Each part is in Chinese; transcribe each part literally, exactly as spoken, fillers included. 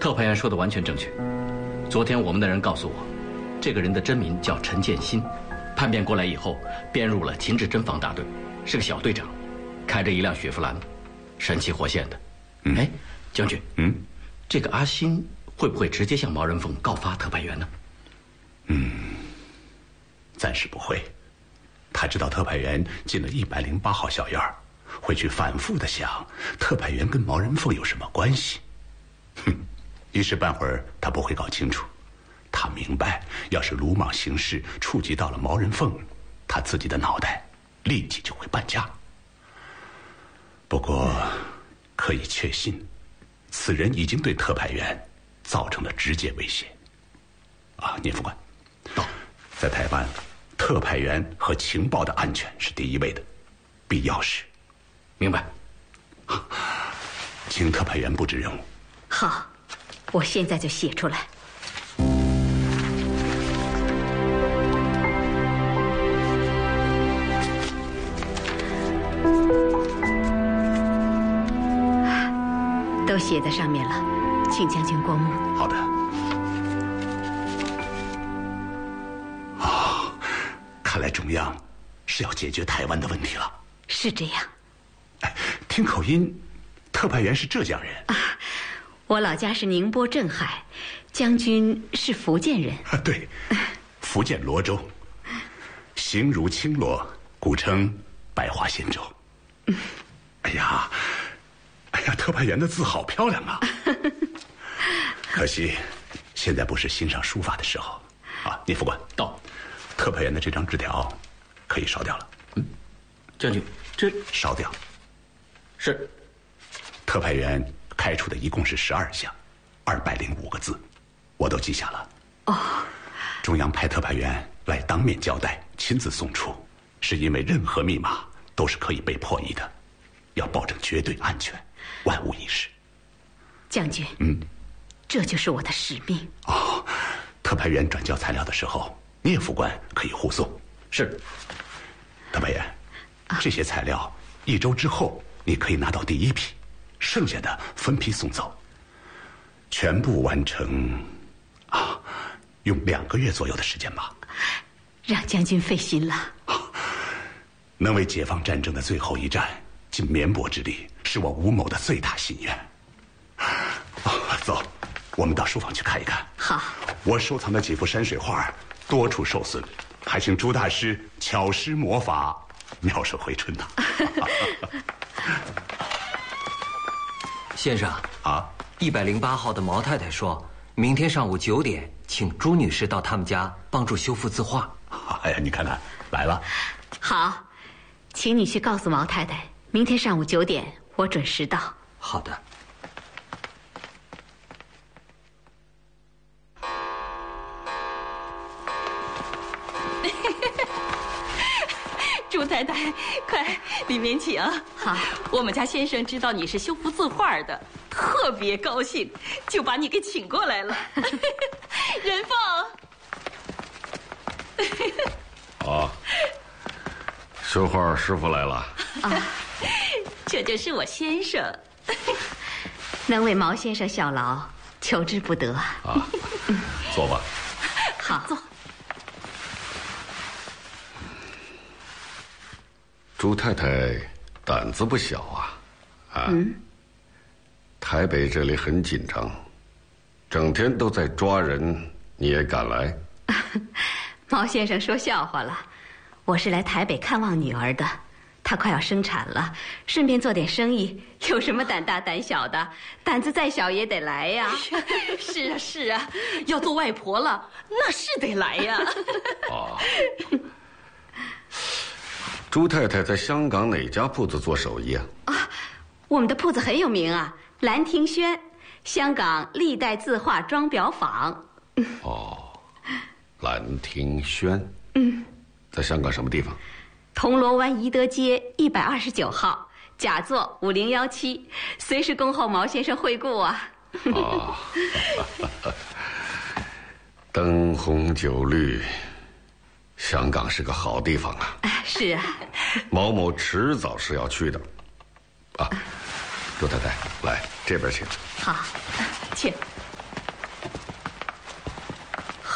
特派员说的完全正确。昨天我们的人告诉我，这个人的真名叫陈建新，叛变过来以后，编入了秦志侦防大队，是个小队长，开着一辆雪佛兰，神气活现的。嗯、哎，将军，嗯，这个阿新会不会直接向毛人凤告发特派员呢？ 嗯，暂时不会。他知道特派员进了一百零八号小院，会去反复的想特派员跟毛人凤有什么关系。哼，一时半会儿他不会搞清楚。他明白，要是鲁莽行事触及到了毛人凤，他自己的脑袋立即就会搬家。不过可以确信，此人已经对特派员造成了直接威胁。啊，聂副官，到，在台湾，特派员和情报的安全是第一位的，必要时。 明白。 请特派员布置任务。 好，我现在就写出来。都写在上面了，请将军过目。 好的。啊，看来中央是要解决台湾的问题了。 是这样。 哎，听口音，特派员是浙江人啊。我老家是宁波镇海，将军是福建人。 啊，对，福建罗州，形如青罗，古称百花仙州。嗯，哎呀。哎呀，特派员的字好漂亮啊！可惜，现在不是欣赏书法的时候。啊，聂副官， 到。 特派员的这张纸条，可以烧掉了。 嗯，将军，这烧掉。 是。 特派员开出的一共是十二项，二百零五个字，我都记下了。哦。中央派特派员来当面交代，亲自送出，是因为任何密码都是可以被破译的，要保证绝对安全。万无一失。 将军，嗯，这就是我的使命。 哦，特派员转交材料的时候，聂副官可以护送。 是。 特派员，啊、这些材料一周之后你可以拿到第一批，剩下的分批送走，全部完成啊，用两个月左右的时间吧。 让将军费心了。 啊、能为解放战争的最后一战尽绵薄之力，是我吴某的最大心愿。哦，走，我们到书房去看一看。 好。 我收藏的几幅山水画多处受损，还请朱大师巧施魔法，妙手回春呐。 先生啊，一百零八号的毛太太说，明天上午九点，请朱女士到他们家帮助修复字画。 哎呀，你看看，来了。 好，请你去告诉毛太太，明天上午九点，我准时到。 好的。 朱太太，快里面请。 好， 我们家先生知道你是修复字画的，特别高兴，就把你给请过来了。仁凤。啊，绣画师傅来了。 啊，这就是我先生。 能为毛先生效劳，求之不得。 啊，坐吧。 好，坐。 朱太太胆子不小啊，啊，嗯，台北这里很紧张，整天都在抓人，你也敢来？ 毛先生说笑话了，我是来台北看望女儿的，她快要生产了，顺便做点生意，有什么胆大胆小的？胆子再小也得来呀。 是啊是啊，要做外婆了，那是得来呀。 哦。朱太太在香港哪家铺子做手艺啊？ 啊，我们的铺子很有名啊，兰亭轩，香港历代字画装裱坊。 哦，兰亭轩。嗯，在香港什么地方？ 铜锣湾怡德街一百二十九号，甲座五零幺七，随时恭候毛先生惠顾啊。 哦，灯红酒绿。香港是个好地方啊！ 是啊， 毛某迟早是要去的。啊，朱太太，来这边请。 好，请。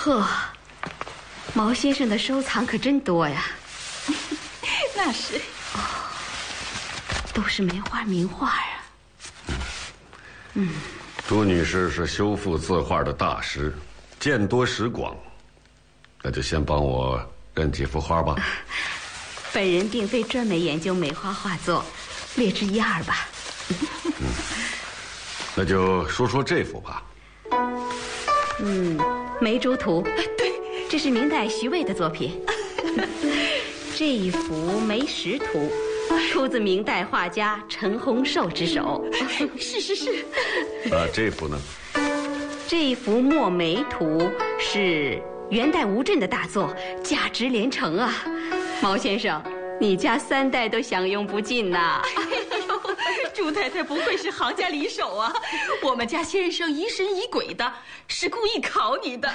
呵，毛先生的收藏可真多呀。 那是， 哦，都是梅花名画啊。嗯， 朱女士是修复字画的大师，见多识广，那就先帮我认几幅画吧。 本人并非专门研究梅花画作，略知一二吧。 嗯，那就说说这幅吧。 嗯，《梅竹图》， 对， 这是明代徐渭的作品。这一幅《梅石图》出自明代画家陈洪寿之手。 是是是。 啊，这幅呢？ 这一幅《墨梅图》是元代吴镇的大作，价值连城啊！毛先生，你家三代都享用不尽呐！ 哎呦，朱太太不愧是行家里手啊！我们家先生疑神疑鬼的，是故意考你的。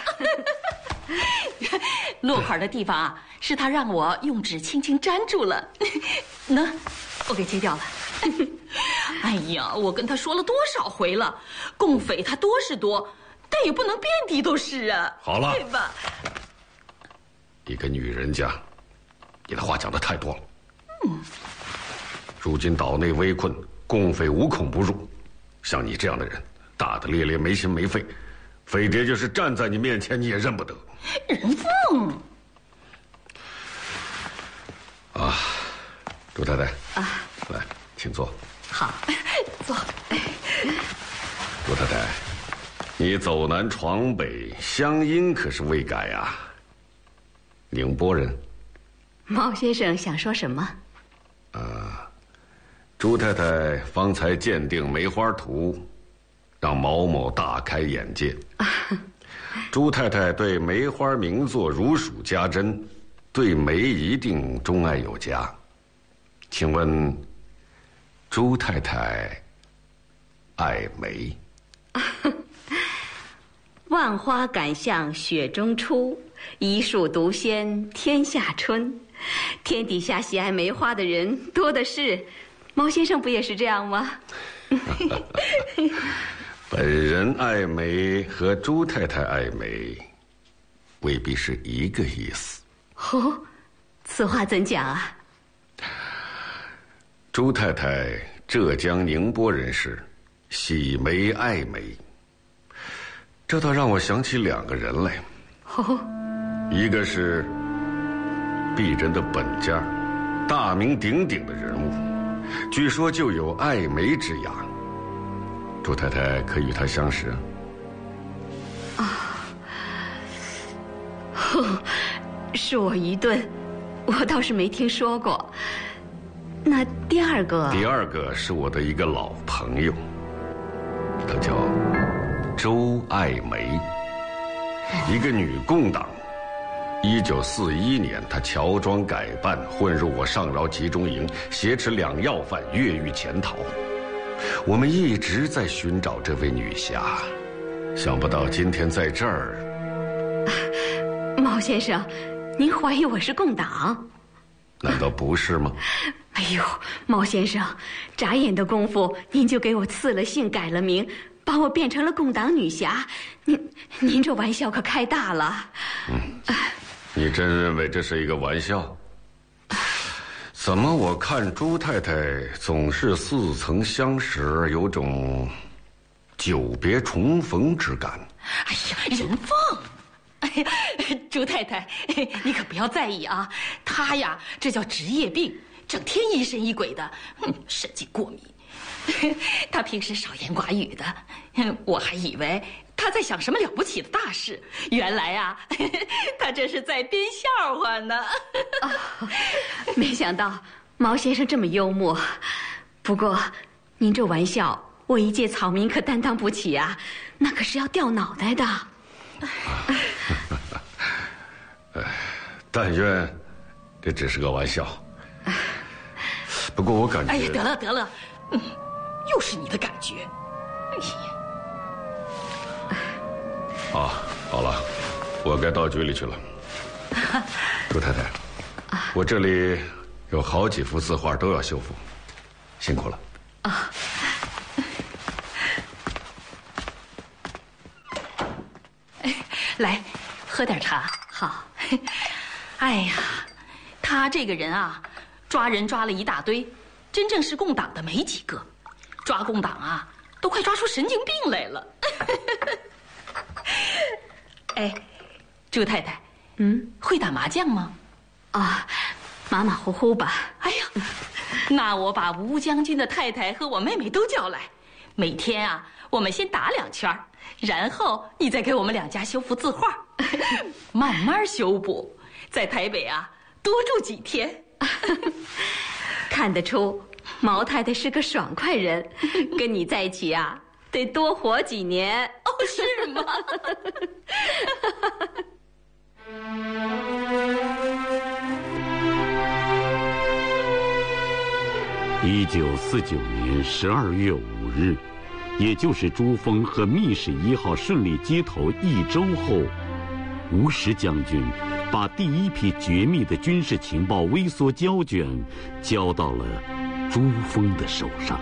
落款的地方啊，是他让我用纸轻轻粘住了。喏，我给揭掉了。哎呀，我跟他说了多少回了，共匪他多是多，但也不能遍地都是啊。 好了， 对吧？ 一个女人家，你的话讲得太多了。 嗯。 如今岛内危困，共匪无孔不入，像你这样的人，大大咧咧、没心没肺，匪谍就是站在你面前，你也认不得。 人凤。 啊，朱太太啊， 来，请坐。 好， 坐。 朱太太，你走南闯北，乡音可是未改啊。宁波人。 毛先生想说什么？ 啊，朱太太方才鉴定梅花图，让毛某大开眼界。朱太太对梅花名作如数家珍，对梅一定钟爱有加。请问，朱太太爱梅？ 万花赶向雪中出，一树独鲜天下春。天底下喜爱梅花的人多的是，毛先生不也是这样吗？ 本人爱梅和朱太太爱梅，未必是一个意思。 哦，此话怎讲啊？ 朱太太浙江宁波人士，喜梅爱梅，这倒让我想起两个人来。 哦， 一个是鄙人的本家，大名鼎鼎的人物，据说就有爱梅之雅。朱太太可与他相识啊？哦，是我愚钝，我倒是没听说过。那第二个？ 第二个是我的一个老朋友，她叫周爱梅，一个女共党。一九四一年，她乔装改扮，混入我上饶集中营，挟持两要犯，越狱潜逃。我们一直在寻找这位女侠，想不到今天在这儿。 毛先生，您怀疑我是共党？ 难道不是吗？ 哎呦，毛先生，眨眼的功夫，您就给我赐了姓，改了名，把我变成了共党女侠。您，您这玩笑可开大了。 嗯，你真认为这是一个玩笑？怎么我看朱太太总是似曾相识，有种久别重逢之感？ 哎呀，人凤！哎呀，朱太太，你可不要在意啊。他呀，这叫职业病，整天疑神疑鬼的，神经过敏。他平时少言寡语的，我还以为他在想什么了不起的大事，原来啊，他这是在编笑话呢。 哦，没想到毛先生这么幽默。不过，您这玩笑，我一介草民可担当不起啊，那可是要掉脑袋的。 但愿这只是个玩笑。不过我感觉…… 哎呀，得了得了，嗯，又是你的感觉。哎呀， 啊，好了，我该到局里去了。朱太太，我这里有好几幅字画都要修复，辛苦了。 啊。 来， 喝点茶。 好。 哎呀，他这个人啊，抓人抓了一大堆，真正是共党的没几个，抓共党啊，都快抓出神经病来了。哎，朱太太， 嗯， 会打麻将吗？ 啊，马马虎虎吧。 哎呀，那我把吴将军的太太和我妹妹都叫来，每天啊，我们先打两圈，然后你再给我们两家修幅字画，慢慢修补，在台北啊多住几天。 看得出毛太太是个爽快人，跟你在一起啊，得多活几年。 哦，是吗？ 一九四九年十二月五日，也就是珠峰和密室一号顺利接头一周后，吴石将军把第一批绝密的军事情报微缩胶卷交到了珠峰的手上。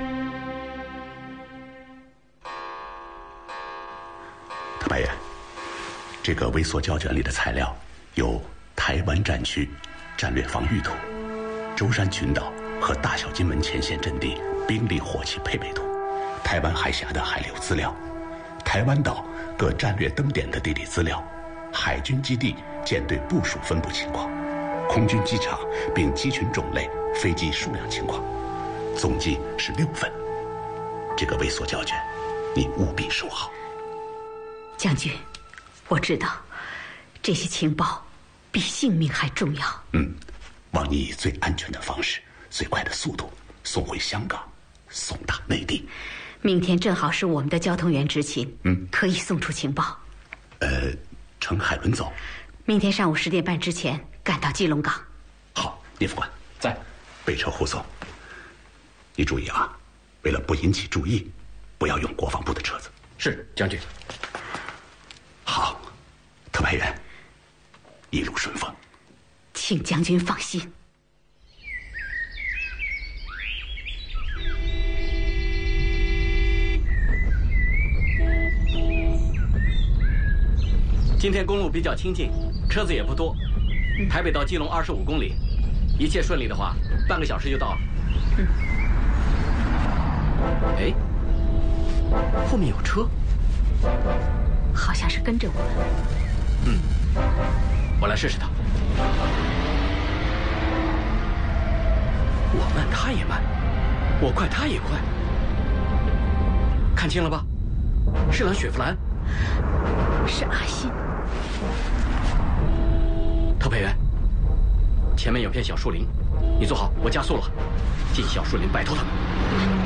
特派员，这个微缩胶卷里的材料有台湾战区战略防御图、舟山群岛和大小金门前线阵地兵力火器配备图、台湾海峡的海流资料、台湾岛各战略登点的地理资料、海军基地舰队部署分布情况、空军机场并机群种类、飞机数量情况，总计是六份。这个微缩胶卷，你务必收好。 将军，我知道，这些情报比性命还重要。 嗯，望你以最安全的方式、最快的速度送回香港，送达内地。 明天正好是我们的交通员执勤， 嗯， 可以送出情报。 呃，乘海轮走。 明天上午十点半之前赶到基隆港。 好，聂副官在， 备车护送。你注意啊，为了不引起注意，不要用国防部的车子。 是，将军。 好，特派员，一路顺风。 请将军放心。 今天公路比较清静，车子也不多，台北到基隆二十五公里，一切顺利的话，半个小时就到了。 嗯。 哎，后面有车， 好像是跟着我们。 嗯，我来试试它。我慢，他也慢；我快，他也快。看清了吧？是辆雪佛兰。 是阿信。 特派员，前面有片小树林，你坐好，我加速了，进小树林摆脱他们。